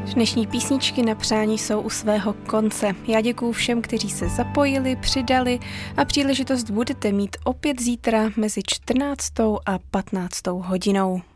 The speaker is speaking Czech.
Dnešní písničky na přání jsou u svého konce. Já děkuju všem, kteří se zapojili, přidali a příležitost budete mít opět zítra mezi 14. a 15. hodinou.